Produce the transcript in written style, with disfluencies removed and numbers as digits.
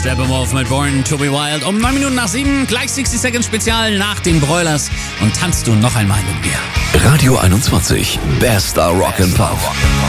Steppenwolf mit Born to be Wild. Um 9 Minuten nach 7, gleich 60 Seconds Spezial nach den Broilers. Und tanzt du noch einmal mit mir. Radio 21, bester Rock and Pop.